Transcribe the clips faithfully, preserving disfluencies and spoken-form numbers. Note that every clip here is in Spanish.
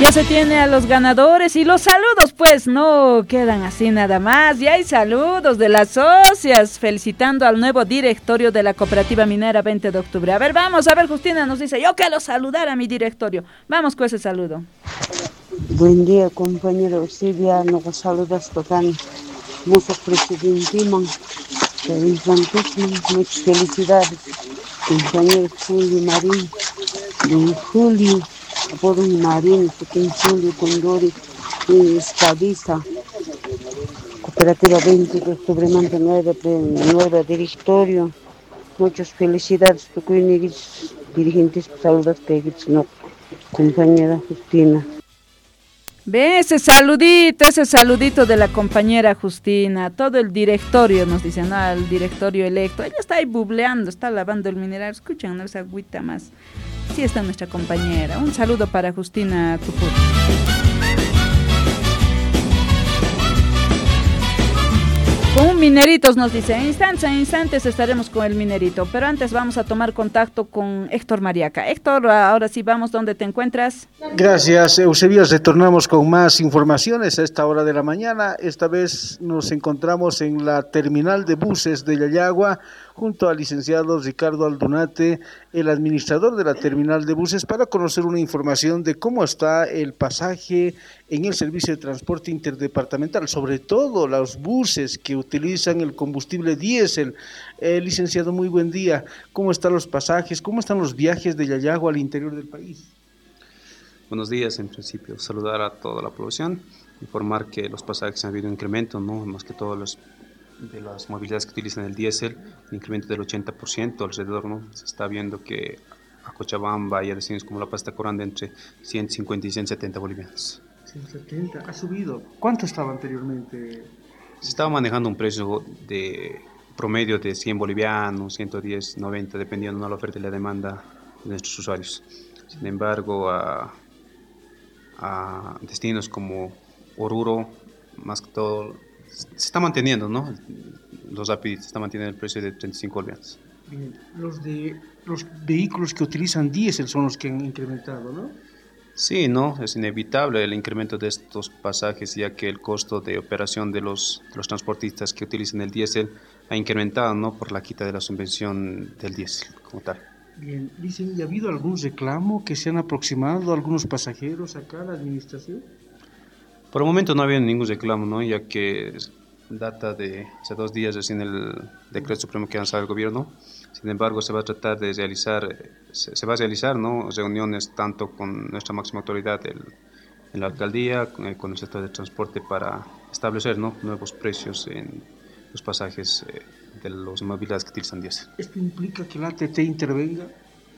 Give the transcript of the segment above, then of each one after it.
Ya se tiene a los ganadores y los saludos pues no quedan así nada más. Y hay saludos de las socias felicitando al nuevo directorio de la Cooperativa Minera veinte de octubre. A ver, vamos, a ver, Justina nos dice, yo quiero saludar a mi directorio. Vamos con ese saludo. Buen día, compañero Silvia, nos saludas total. Muchos presidentes, muchas felicidades. Compañero Julio Marín, don Julio, por un Marín, pequeño Julio Condori, estadista, Cooperativa veinte de octubre, nueve, nuevo directorio. Muchas felicidades, pequeños dirigentes, saludos, no, compañera Justina. Ve ese saludito, ese saludito de la compañera Justina, todo el directorio nos dicen, no, el directorio electo, ella está ahí bubleando, está lavando el mineral, escuchan, ¿no? Esa agüita más, sí está nuestra compañera, un saludo para Justina Tupur. Con un mineritos nos dice, en instantes, en instantes estaremos con el minerito, pero antes vamos a tomar contacto con Héctor Mariaca. Héctor, ahora sí vamos, ¿dónde te encuentras? Gracias, Eusebio. Retornamos con más informaciones a esta hora de la mañana. Esta vez nos encontramos en la terminal de buses de Yayagua, junto al licenciado Ricardo Aldunate, el administrador de la terminal de buses, para conocer una información de cómo está el pasaje en el servicio de transporte interdepartamental, sobre todo los buses que utilizan el combustible diésel. Eh, licenciado, muy buen día. ¿Cómo están los pasajes? ¿Cómo están los viajes de Yayagua al interior del país? Buenos días, en principio, saludar a toda la población, informar que los pasajes han habido un incremento, ¿no? Más que todo los de las movilidades que utilizan el diésel, un incremento del ochenta por ciento alrededor, ¿no? Se está viendo que a Cochabamba y a destinos como La Paz está cobrando entre ciento cincuenta y ciento setenta bolivianos. ciento setenta, ha subido. ¿Cuánto estaba anteriormente? Se estaba manejando un precio de promedio de cien bolivianos, ciento diez, noventa, dependiendo de la oferta y la demanda de nuestros usuarios. Sin embargo, a, a destinos como Oruro, más que todo, se está manteniendo, ¿no? Los Rapid se está manteniendo el precio de treinta y cinco bolivianos. Bien, los de los vehículos que utilizan diésel son los que han incrementado, ¿no? Sí, no, es inevitable el incremento de estos pasajes, ya que el costo de operación de los, de los transportistas que utilizan el diésel ha incrementado, ¿no? Por la quita de la subvención del diésel como tal. Bien, dicen, ¿y ha habido algún reclamo que se han aproximado algunos pasajeros acá a la administración? Por el momento no ha habido ningún reclamo, ¿no? Ya que data de hace dos días recién el decreto supremo que ha lanzado el gobierno. Sin embargo, se va a tratar de realizar, se, se va a realizar, ¿no? Reuniones tanto con nuestra máxima autoridad el, en la alcaldía, con el, con el sector de transporte, para establecer, ¿no? Nuevos precios en los pasajes eh, de las movilidades que utilizan diésel. ¿Esto implica que la A T T intervenga?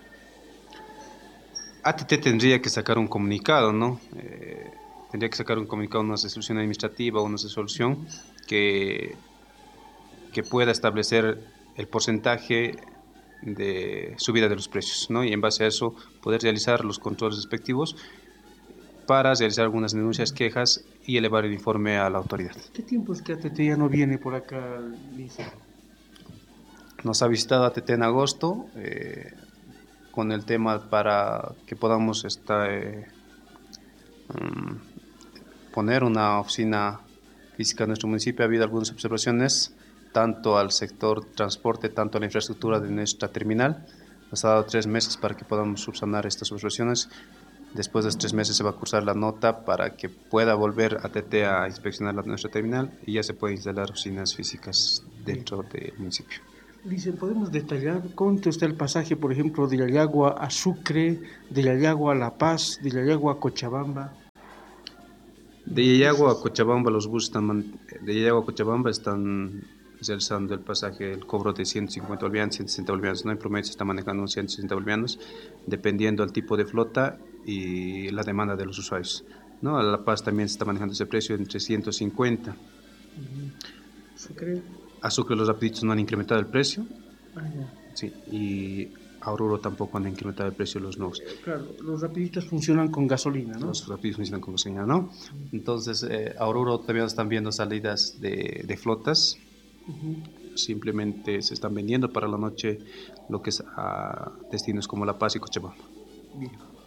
A T T tendría que sacar un comunicado, ¿no? Eh, tendría que sacar un comunicado, una resolución administrativa o una resolución que, que pueda establecer el porcentaje de subida de los precios, ¿no? Y en base a eso poder realizar los controles respectivos para realizar algunas denuncias, quejas y elevar el informe a la autoridad. ¿Qué tiempo es que A T T ya no viene por acá, Lisa? Nos ha visitado A T T en agosto eh, con el tema para que podamos esta, eh, um, poner una oficina física en nuestro municipio. Ha habido algunas observaciones tanto al sector transporte, tanto a la infraestructura de nuestra terminal. Nos ha dado tres meses para que podamos subsanar estas observaciones. Después de los tres meses se va a cursar la nota para que pueda volver A T T a inspeccionar la, nuestra terminal y ya se puede instalar oficinas físicas dentro del municipio. Dice, ¿podemos detallar cuánto está el pasaje, por ejemplo, de Yayagua a Sucre, de Yayagua a La Paz, de Yayagua a Cochabamba? De Yayagua a Cochabamba, los buses están, de Yayagua a Cochabamba están realizando el pasaje, el cobro de ciento cincuenta bolivianos, ciento sesenta bolivianos, ¿no? En promedio se está manejando ciento sesenta bolivianos, dependiendo del tipo de flota y la demanda de los usuarios, ¿no? A La Paz también se está manejando ese precio entre ciento cincuenta. ¿Sucre? A Sucre los rapiditos no han incrementado el precio. Ah, ya. Sí, y a Oruro tampoco han incrementado el precio los nuevos. Claro, los rapiditos funcionan con gasolina, ¿no? Los rapiditos funcionan con gasolina, ¿no? Entonces, eh, a Oruro también están viendo salidas de, de flotas. Uh-huh. Simplemente se están vendiendo para la noche lo que es a destinos como La Paz y Cochabamba. Bien.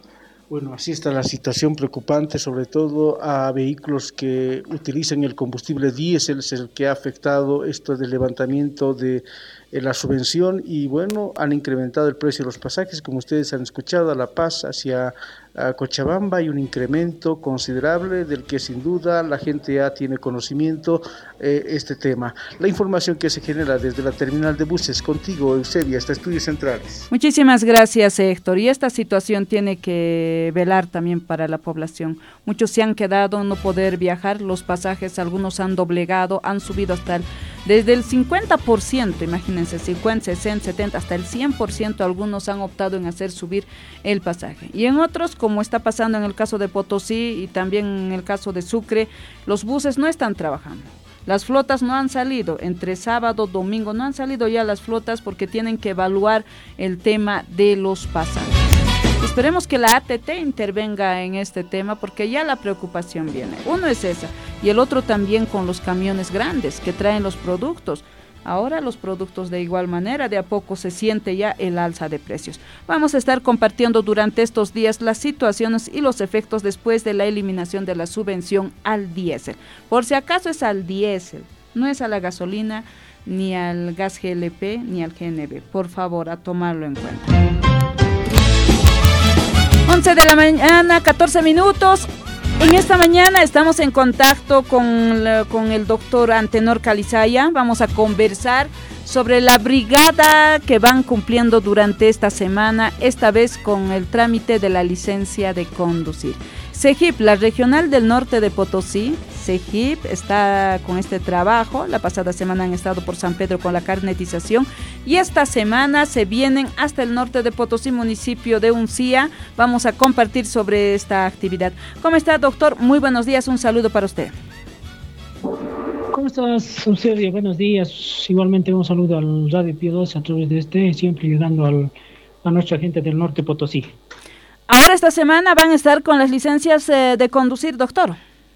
Bueno, así está la situación preocupante, sobre todo a vehículos que utilizan el combustible diésel, es el que ha afectado esto del levantamiento de eh, la subvención y bueno, han incrementado el precio de los pasajes, como ustedes han escuchado, a La Paz hacia a Cochabamba hay un incremento considerable del que sin duda la gente ya tiene conocimiento eh, este tema. La información que se genera desde la terminal de buses, contigo Eusebia, hasta Estudios Centrales. Muchísimas gracias, Héctor, y esta situación tiene que velar también para la población. Muchos se han quedado no poder viajar, los pasajes algunos han doblegado, han subido hasta el, desde el cincuenta por ciento, imagínense, cincuenta, sesenta, setenta, hasta el cien por ciento, algunos han optado en hacer subir el pasaje. Y en otros, como está pasando en el caso de Potosí y también en el caso de Sucre, los buses no están trabajando. Las flotas no han salido, entre sábado, domingo, no han salido ya las flotas porque tienen que evaluar el tema de los pasajes. Esperemos que la A T T intervenga en este tema porque ya la preocupación viene. Uno es esa y el otro también con los camiones grandes que traen los productos. Ahora los productos de igual manera, de a poco se siente ya el alza de precios. Vamos a estar compartiendo durante estos días las situaciones y los efectos después de la eliminación de la subvención al diésel. Por si acaso es al diésel, no es a la gasolina, ni al gas G L P, ni al G N B. Por favor, a tomarlo en cuenta. once de la mañana, catorce minutos. En esta mañana estamos en contacto con, la, con el doctor Antenor Calizaya. Vamos a conversar sobre la brigada que van cumpliendo durante esta semana, esta vez con el trámite de la licencia de conducir. CEGIP, la regional del norte de Potosí, CEGIP está con este trabajo. La pasada semana han estado por San Pedro con la carnetización y esta semana se vienen hasta el norte de Potosí, municipio de Uncía. Vamos a compartir sobre esta actividad. ¿Cómo está, doctor? Muy buenos días, un saludo para usted. ¿Cómo estás, Eusebia? Buenos días. Igualmente un saludo al Radio Pío doce a través de este, siempre llegando al, a nuestra gente del norte Potosí. Ahora esta semana van a estar con las licencias eh, de conducir, doctor.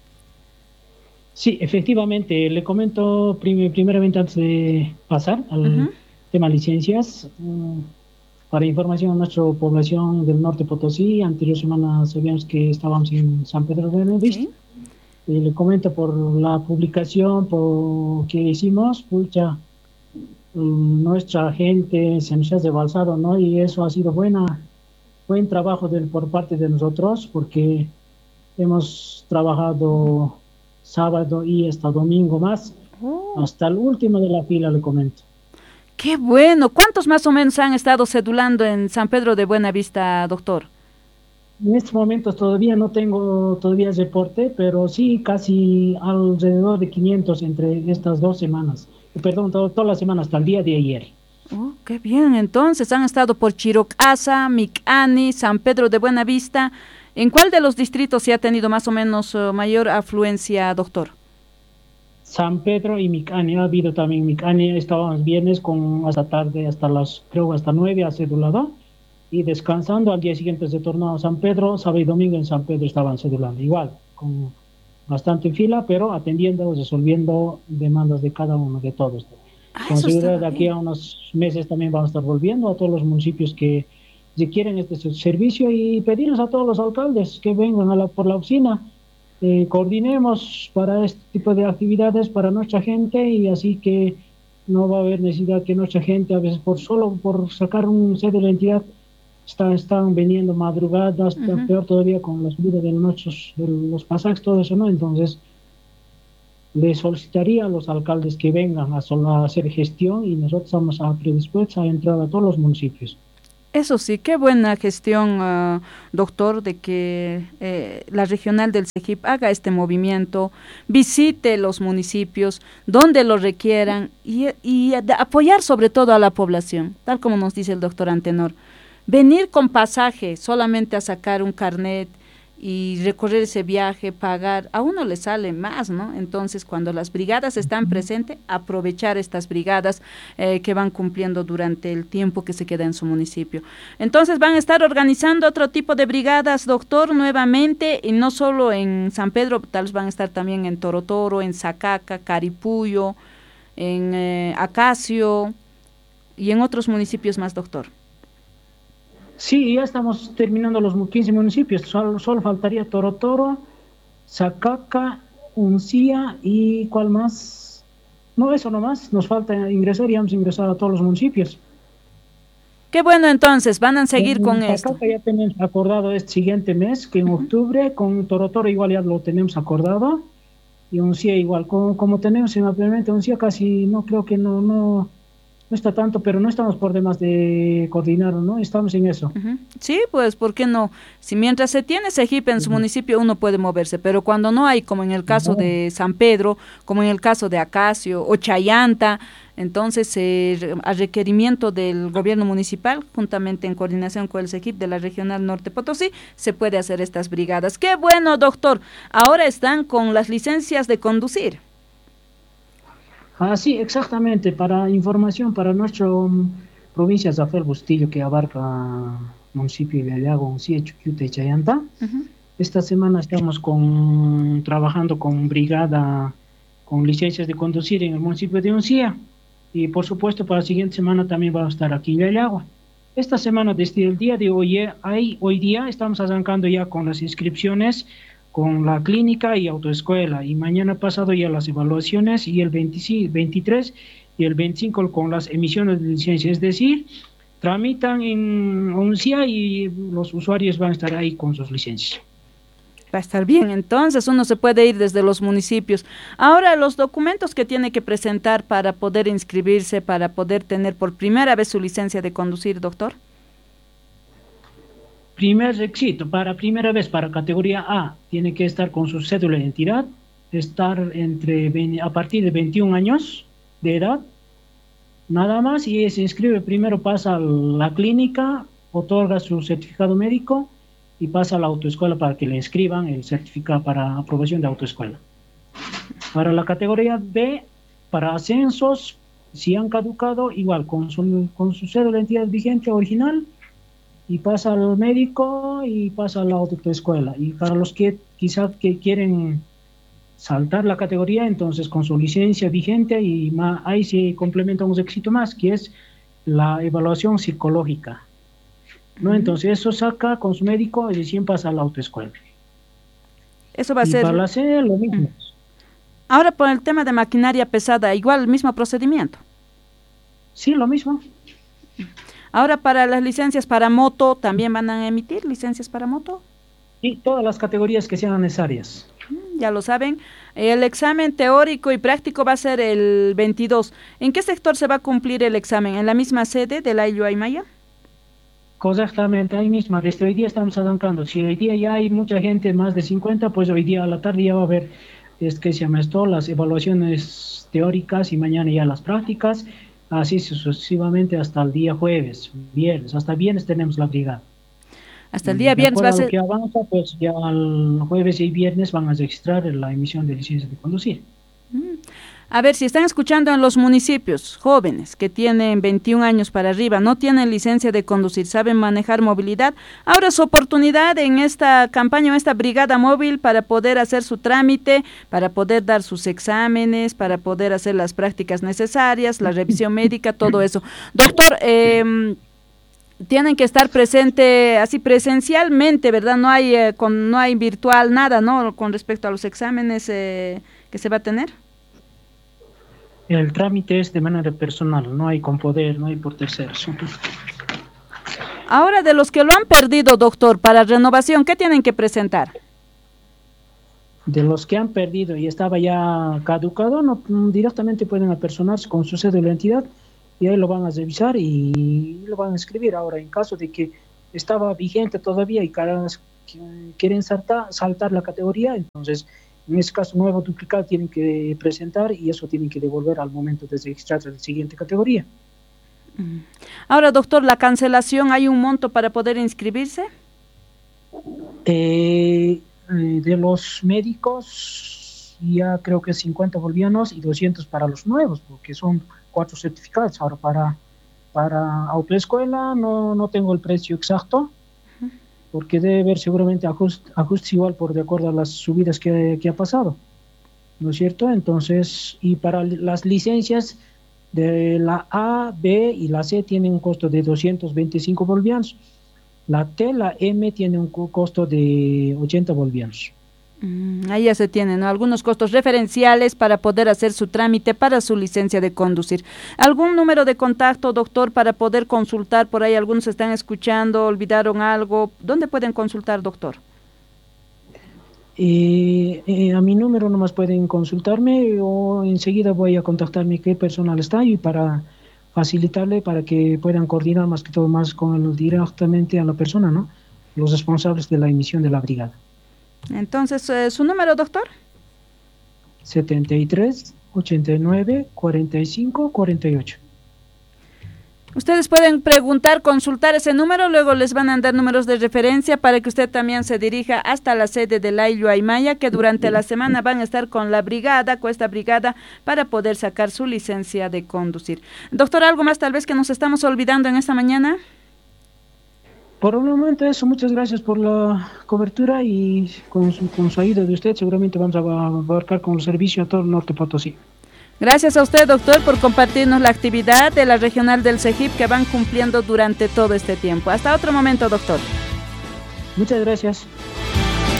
Sí, efectivamente. Le comento prim- primeramente antes de pasar al uh-huh. tema licencias. Um, para información a nuestra población del norte Potosí, anterior semana sabíamos que estábamos en San Pedro de Buenavista. ¿Sí? Y le comento por la publicación por que hicimos, pucha, um, nuestra gente se nos ha desbalsado, ¿no? Y eso ha sido buena. Buen trabajo del, por parte de nosotros porque hemos trabajado sábado y hasta domingo más, oh. hasta el último de la fila, le comento. ¡Qué bueno! ¿Cuántos más o menos han estado cedulando en San Pedro de Buenavista, doctor? En estos momentos todavía no tengo todavía el reporte, pero sí casi alrededor de quinientos entre estas dos semanas. Perdón, todo, toda la semana hasta el día de ayer. Oh, qué bien, entonces han estado por Chirocasa, Micani, San Pedro de Buenavista. ¿En cuál de los distritos se ha tenido más o menos uh, mayor afluencia, doctor? San Pedro y Micani, ha habido también Micani, estábamos viernes con hasta tarde, hasta las, creo hasta nueve a cedulado, y descansando, al día siguiente se tornó a San Pedro, sábado y domingo en San Pedro estaban cedulando, igual, con bastante fila, pero atendiendo, resolviendo demandas de cada uno, de todos. Ah, Considero de aquí bien. A unos meses también vamos a estar volviendo a todos los municipios que requieren este servicio y pedirles a todos los alcaldes que vengan a la, por la oficina, eh, coordinemos para este tipo de actividades para nuestra gente y así que no va a haber necesidad que nuestra gente a veces por solo por sacar un C de la entidad está, están veniendo madrugadas, uh-huh. peor todavía con la subida de, nuestros, de los pasajes, todo eso, ¿no? Entonces le solicitaría a los alcaldes que vengan a, a hacer gestión y nosotros vamos a predispuestos a entrar a todos los municipios. Eso sí, qué buena gestión, uh, doctor, de que eh, la regional del CEGIP haga este movimiento, visite los municipios donde lo requieran y, y apoyar sobre todo a la población, tal como nos dice el doctor Antenor. Venir con pasaje solamente a sacar un carnet y recorrer ese viaje, pagar, a uno le sale más, ¿no? Entonces, cuando las brigadas están presentes, aprovechar estas brigadas eh, que van cumpliendo durante el tiempo que se queda en su municipio. Entonces, van a estar organizando otro tipo de brigadas, doctor, nuevamente, y no solo en San Pedro, tal vez van a estar también en Torotoro, en Zacaca, Caripuyo, en eh, Acacio y en otros municipios más, doctor. Sí, ya estamos terminando los quince municipios, solo, solo faltaría Torotoro, Sacaca, Uncía y ¿cuál más? No, eso nomás, nos falta ingresar y vamos a ingresar a todos los municipios. Qué bueno, entonces, van a seguir en con Sacaca esto. Ya tenemos acordado este siguiente mes, que en uh-huh. octubre, con Torotoro igual ya lo tenemos acordado, y Uncía igual, como, como tenemos simplemente Uncía casi, no creo que no, no, no está tanto, pero no estamos por demás de coordinar, ¿no? Estamos en eso. Uh-huh. Sí, pues, ¿por qué no? Si mientras se tiene ese J I P en uh-huh. su municipio, uno puede moverse, pero cuando no hay, como en el caso uh-huh. de San Pedro, como en el caso de Acacio o Chayanta, entonces, eh, a requerimiento del gobierno municipal, juntamente en coordinación con el C E G I P de la Regional Norte Potosí, se puede hacer estas brigadas. ¡Qué bueno, doctor! Ahora están con las licencias de conducir. Ah, sí, exactamente. Para información, para nuestra um, provincia de Zafel Bustillo, que abarca municipio de Ayago, Uncía, Chuquiuta y Chayanta, uh-huh. esta semana estamos con, trabajando con brigada con licencias de conducir en el municipio de Uncía. Y por supuesto para la siguiente semana también va a estar aquí en Yayagua. Esta semana, desde el día de hoy, hay, hoy día estamos arrancando ya con las inscripciones, con la clínica y autoescuela, y mañana pasado ya las evaluaciones, y el veinticinco, veintitrés y el veinticinco con las emisiones de licencia, es decir, tramitan en Uncía y los usuarios van a estar ahí con sus licencias. Va a estar bien, entonces uno se puede ir desde los municipios. Ahora, los documentos que tiene que presentar para poder inscribirse, para poder tener por primera vez su licencia de conducir, doctor. Primer requisito, para primera vez, para categoría A, tiene que estar con su cédula de identidad, estar entre a partir de veintiún años de edad, nada más, y se inscribe primero, pasa a la clínica, otorga su certificado médico, y pasa a la autoescuela para que le inscriban el certificado para aprobación de autoescuela. Para la categoría B, para ascensos, si han caducado, igual, con su, con su cédula de identidad vigente original, y pasa al médico y pasa a la autoescuela. Y para los que quizás que quieren saltar la categoría, entonces con su licencia vigente, y más, ahí se complementa un requisito más, que es la evaluación psicológica. ¿No? Entonces eso saca con su médico y recién pasa a la autoescuela. Eso va a y ser... para la C lo mismo. Ahora por el tema de maquinaria pesada, igual el mismo procedimiento. Sí, lo mismo. Ahora para las licencias para moto, ¿también van a emitir licencias para moto? Sí, todas las categorías que sean necesarias. Ya lo saben, el examen teórico y práctico va a ser el veintidós. ¿En qué sector se va a cumplir el examen? ¿En la misma sede de la Aymaya? Correctamente, ahí misma, desde hoy día estamos arrancando. Si hoy día ya hay mucha gente, más de cincuenta, pues hoy día a la tarde ya va a haber, es que se llama esto, las evaluaciones teóricas y mañana ya las prácticas, así sucesivamente hasta el día jueves, viernes, hasta viernes tenemos la brigada. Hasta el día viernes va a ser... que avanza, pues ya el jueves y viernes van a registrar la emisión de licencia de conducir. Mm. A ver, si están escuchando en los municipios, jóvenes que tienen veintiún años para arriba, no tienen licencia de conducir, saben manejar movilidad, ahora es oportunidad en esta campaña, en esta brigada móvil, para poder hacer su trámite, para poder dar sus exámenes, para poder hacer las prácticas necesarias, la revisión médica, todo eso. Doctor, eh, tienen que estar presente así presencialmente, ¿verdad? No hay, eh, con, no hay virtual, nada, ¿no? Con respecto a los exámenes eh, que se va a tener. El trámite es de manera personal, no hay con poder, no hay por terceros. Ahora, de los que lo han perdido, doctor, para renovación, ¿qué tienen que presentar? De los que han perdido y estaba ya caducado, no, directamente pueden apersonarse con su cédula de identidad y ahí lo van a revisar y lo van a escribir. Ahora, en caso de que estaba vigente todavía y quieren saltar, saltar la categoría, entonces... En ese caso, nuevo duplicado tienen que presentar y eso tienen que devolver al momento de registrar la siguiente categoría. Ahora, doctor, ¿la cancelación hay un monto para poder inscribirse? Eh, de los médicos, ya creo que cincuenta bolivianos y doscientos para los nuevos, porque son cuatro certificados. Ahora, para, para autoescuela no, no tengo el precio exacto, porque debe haber seguramente ajust, ajustes igual por de acuerdo a las subidas que, que ha pasado, ¿no es cierto? Entonces, y para las licencias de la A, B y la C tienen un costo de doscientos veinticinco bolivianos, La T, la M tiene un costo de ochenta bolivianos. Mm, ahí ya se tienen, ¿no?, algunos costos referenciales para poder hacer su trámite para su licencia de conducir. ¿Algún número de contacto, doctor, para poder consultar? Por ahí algunos están escuchando, olvidaron algo. ¿Dónde pueden consultar, doctor? Eh, eh, a mi número nomás pueden consultarme o enseguida voy a contactarme qué personal está y para facilitarle para que puedan coordinar más que todo más con el, directamente a la persona, ¿no?, los responsables de la emisión de la brigada. Entonces, eh, ¿su número, doctor? setenta y tres, ochenta y nueve, cuarenta y cinco, cuarenta y ocho. Ustedes pueden preguntar, consultar ese número, luego les van a dar números de referencia para que usted también se dirija hasta la sede de Laillo Aymaya, que durante la semana van a estar con la brigada, con esta brigada, para poder sacar su licencia de conducir. Doctor, ¿algo más tal vez que nos estamos olvidando en esta mañana? Por el momento eso, muchas gracias por la cobertura y con su, con su ayuda de usted seguramente vamos a abarcar con el servicio a todo el norte Potosí. Gracias a usted, doctor, por compartirnos la actividad de la regional del CEGIP que van cumpliendo durante todo este tiempo. Hasta otro momento, doctor. Muchas gracias.